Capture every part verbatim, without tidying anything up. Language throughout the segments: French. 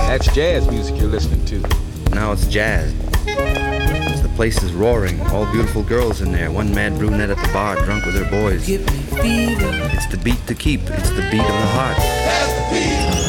That's jazz music you're listening to. Now it's jazz. The place is roaring, all beautiful girls in there, one mad brunette at the bar, drunk with her boys. Give me fever. It's the beat to keep, it's the beat of the heart. That's the beat.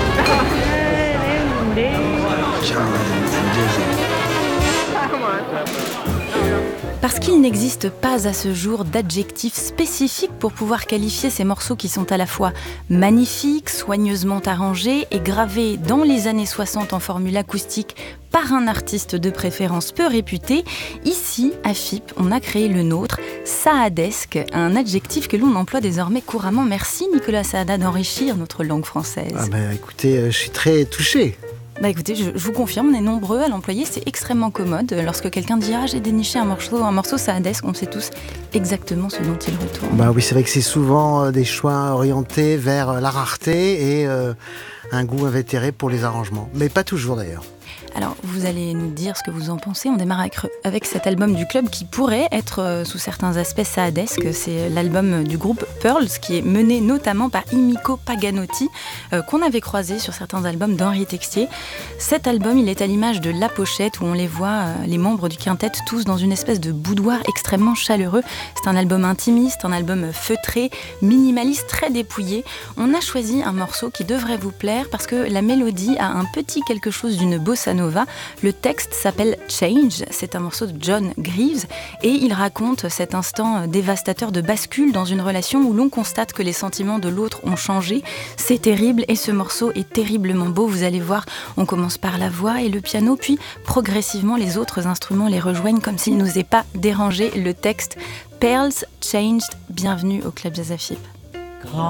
Parce qu'il n'existe pas à ce jour d'adjectifs spécifiques pour pouvoir qualifier ces morceaux qui sont à la fois magnifiques, soigneusement arrangés et gravés dans les années soixante en formule acoustique par un artiste de préférence peu réputé, ici, à F I P, on a créé le nôtre, saadesque, un adjectif que l'on emploie désormais couramment. Merci Nicolas Saada d'enrichir notre langue française. Ah ben, écoutez, euh, je suis très touché. Bah écoutez, je, je vous confirme, on est nombreux à l'employer, c'est extrêmement commode. Lorsque quelqu'un dit « Ah, j'ai déniché un morceau, un morceau saadesque », on sait tous exactement ce dont il retourne. Bah oui, c'est vrai que c'est souvent euh, des choix orientés vers euh, la rareté et euh, un goût invétéré pour les arrangements. Mais pas toujours d'ailleurs. Alors, vous allez nous dire ce que vous en pensez. On démarre avec, avec cet album du club qui pourrait être, euh, sous certains aspects, saadesque. C'est l'album du groupe Pearls, qui est mené notamment par Imiko Paganotti, euh, qu'on avait croisé sur certains albums d'Henri Texier. Cet album, il est à l'image de la pochette, où on les voit, euh, les membres du quintet, tous dans une espèce de boudoir extrêmement chaleureux. C'est un album intimiste, un album feutré, minimaliste, très dépouillé. On a choisi un morceau qui devrait vous plaire, parce que la mélodie a un petit quelque chose d'une bossa nova. Le texte s'appelle Change, c'est un morceau de John Greaves et il raconte cet instant dévastateur de bascule dans une relation où l'on constate que les sentiments de l'autre ont changé. C'est terrible et ce morceau est terriblement beau. Vous allez voir, on commence par la voix et le piano, puis progressivement les autres instruments les rejoignent comme s'ils n'osaient pas déranger le texte. Pearls Changed, bienvenue au Club Jazz à F I P.